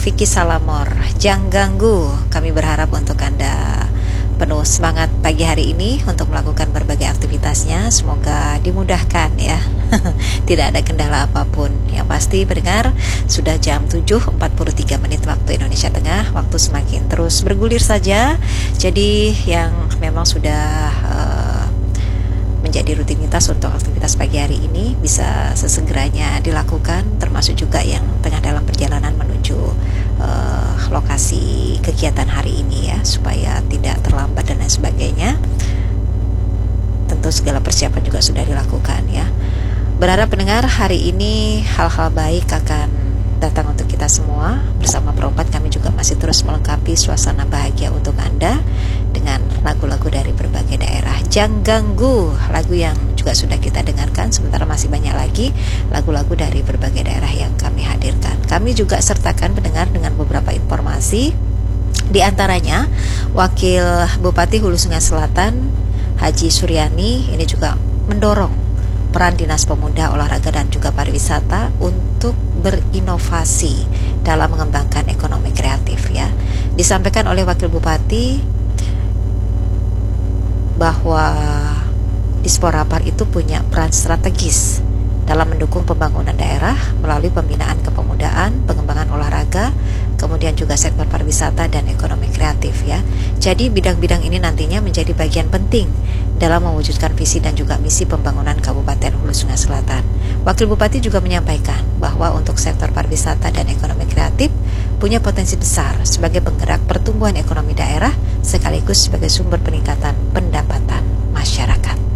Vicky Salamor, jangan ganggu. Kami berharap untuk Anda penuh semangat pagi hari ini untuk melakukan berbagai aktivitasnya. Semoga dimudahkan ya. Tidak ada kendala apapun. Yang pasti pendengar, sudah jam 7.43 menit waktu Indonesia Tengah. Waktu semakin terus bergulir saja. Jadi yang memang sudah menjadi rutinitas untuk aktivitas pagi hari ini bisa sesegeranya dilakukan, termasuk juga yang tengah dalam perjalanan menuju lokasi kegiatan hari ini ya, supaya tidak terlambat dan lain sebagainya. Tentu segala persiapan juga sudah dilakukan ya. Berharap pendengar hari ini hal-hal baik akan datang untuk kita semua. Bersama Perompat kami juga masih terus melengkapi suasana bahagia untuk Anda dengan lagu-lagu dari berbagai daerah. Jangan ganggu, lagu yang juga sudah kita dengarkan. Sementara masih banyak lagi lagu-lagu dari berbagai daerah yang kami hadirkan. Kami juga sertakan pendengar dengan beberapa informasi. Di antaranya Wakil Bupati Hulu Sungai Selatan Haji Suryani ini juga mendorong peran Dinas Pemuda, Olahraga dan juga Pariwisata untuk berinovasi dalam mengembangkan ekonomi kreatif ya. Disampaikan oleh Wakil Bupati bahwa Disporapar itu punya peran strategis dalam mendukung pembangunan daerah melalui pembinaan kepemudaan, pengembangan olahraga, kemudian juga sektor pariwisata dan ekonomi kreatif ya. Jadi bidang-bidang ini nantinya menjadi bagian penting dalam mewujudkan visi dan juga misi pembangunan Kabupaten Hulu Sungai Selatan. Wakil Bupati juga menyampaikan bahwa untuk sektor pariwisata dan ekonomi kreatif punya potensi besar sebagai penggerak pertumbuhan ekonomi daerah sekaligus sebagai sumber peningkatan pendapatan masyarakat.